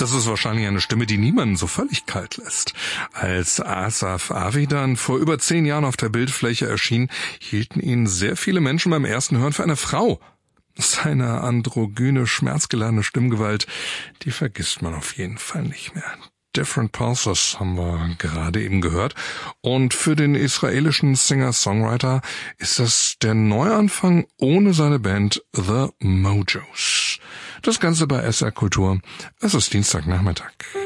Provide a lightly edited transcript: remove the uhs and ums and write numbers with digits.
Das ist wahrscheinlich eine Stimme, die niemanden so völlig kalt lässt. Als Asaf Avidan vor über 10 Jahren auf der Bildfläche erschien, hielten ihn sehr viele Menschen beim ersten Hören für eine Frau. Seine androgyne, schmerzgeladene Stimmgewalt, die vergisst man auf jeden Fall nicht mehr. Different Pulses haben wir gerade eben gehört. Und für den israelischen Singer-Songwriter ist das der Neuanfang ohne seine Band The Mojos. Das Ganze bei SR Kultur. Es ist Dienstagnachmittag.